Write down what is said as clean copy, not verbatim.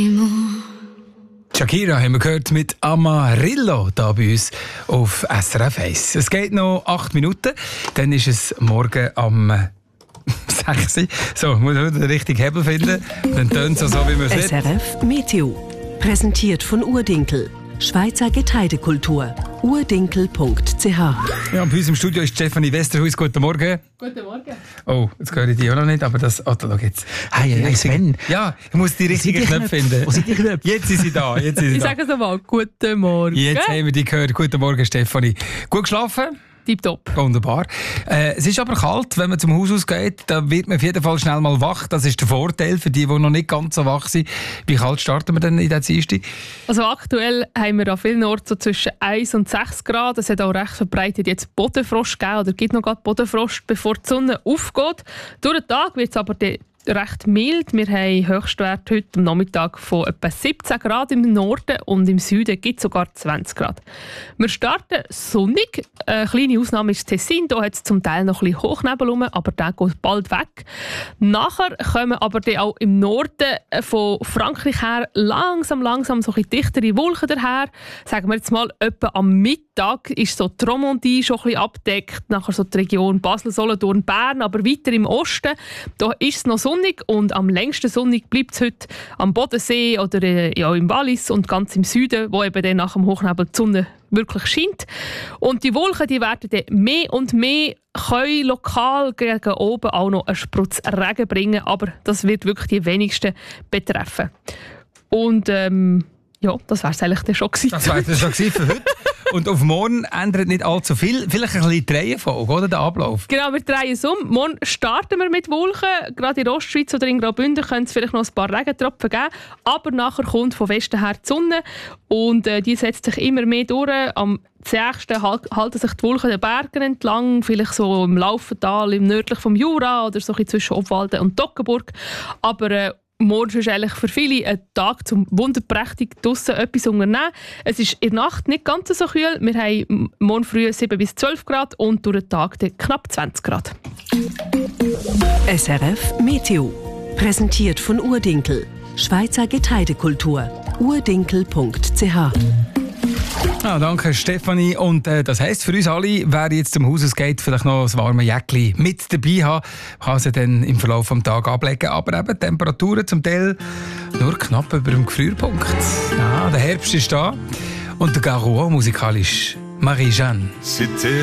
Shakira haben wir gehört mit Amarillo da bei uns auf SRF 1. Es geht noch 8 Minuten, dann ist es morgen am 6. So, muss ich den richtigen Hebel finden. Dann tönt es so, wie man es SRF Meteo. Präsentiert von Urdinkel. Schweizer Getreidekultur. urdinkel.ch. Ja, bei uns im Studio ist Stefanie Westerhuis. Guten Morgen. Guten Morgen. Oh, jetzt höre ich die auch noch nicht, aber das... Oh, schau jetzt. Hey, Sven. Ja, ich muss die richtigen Knöpfe finden. Wo sind die Knöpfe? Jetzt sind sie da. Ich sage es einmal, guten Morgen. Jetzt haben wir die gehört. Guten Morgen, Stefanie. Gut geschlafen? Tipptopp. Wunderbar. Es ist aber kalt, wenn man zum Haus ausgeht. Da wird man auf jeden Fall schnell mal wach. Das ist der Vorteil für die noch nicht ganz so wach sind. Wie kalt starten wir denn in der Dienstag? Also aktuell haben wir an vielen Orten so zwischen 1 und 6 Grad. Es hat auch recht verbreitet jetzt Bodenfrost gegeben, oder gibt noch gerade Bodenfrost, bevor die Sonne aufgeht. Durch den Tag wird es aber recht mild. Wir haben Höchstwert heute am Nachmittag von etwa 17 Grad im Norden und im Süden gibt es sogar 20 Grad. Wir starten sonnig. Eine kleine Ausnahme ist Tessin. Da hat es zum Teil noch ein bisschen Hochnebel rum, aber der geht bald weg. Nachher kommen aber dann auch im Norden von Frankreich her langsam so ein bisschen dichtere Wolken daher. Sagen wir jetzt mal, etwa am Mittag ist so die Romandie schon ein bisschen abgedeckt. Nachher so die Region Basel, Solothurn, Bern, aber weiter im Osten. Da ist es noch sonnig und am längsten sonnig bleibt es heute am Bodensee oder im Wallis und ganz im Süden, wo eben dann nach dem Hochnebel die Sonne wirklich scheint. Und die Wolken, die werden dann mehr und mehr können lokal gegen oben auch noch einen Sprutz Regen bringen, aber das wird wirklich die wenigsten betreffen. Und ja, das wäre es eigentlich dann schon gewesen. Das wäre es schon für heute. Und auf morgen ändert nicht allzu viel. Vielleicht ein bisschen die Reihenfolge, oder? Der Ablauf. Genau, wir drehen es um. Morgen starten wir mit Wolken. Gerade in der Ostschweiz oder in Graubünden können es vielleicht noch ein paar Regentropfen geben. Aber nachher kommt von Westen her die Sonne. Und die setzt sich immer mehr durch. Am 6. halten sich die Wolken den Bergen entlang. Vielleicht so im Laufental, im nördlich vom Jura oder so ein bisschen zwischen Obwalden und Toggenburg. Aber morgen ist eigentlich für viele ein Tag zum wunderprächtig draussen etwas unternehmen. Es ist in der Nacht nicht ganz so kühl. Wir haben morgen früh 7 bis 12 Grad und durch den Tag knapp 20 Grad. SRF Meteo. Präsentiert von Urdinkel. Schweizer Getreidekultur. urdinkel.ch. Ja, danke Stefanie. Und das heisst für uns alle, wer jetzt zum Haus geht, vielleicht noch ein warmes Jäckchen mit dabei haben, kann sie dann im Verlauf des Tages ablegen. Aber eben Temperaturen zum Teil nur knapp über dem Gefrierpunkt. Ja, der Herbst ist da und der Garouan musikalisch Marie-Jeanne.